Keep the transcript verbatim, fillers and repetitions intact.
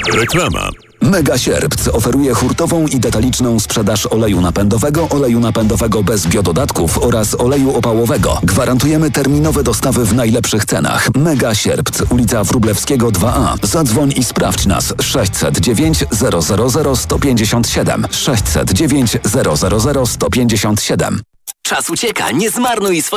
Reklama. Mega Sierpc oferuje hurtową i detaliczną sprzedaż oleju napędowego, oleju napędowego bez biododatków oraz oleju opałowego. Gwarantujemy terminowe dostawy w najlepszych cenach. Mega Sierpc, ulica Wróblewskiego dwa A. Zadzwoń i sprawdź nas. sześćset dziewięć zero zero zero sto pięćdziesiąt siedem. sześćset dziewięć zero zero zero sto pięćdziesiąt siedem. Czas ucieka, nie zmarnuj swojego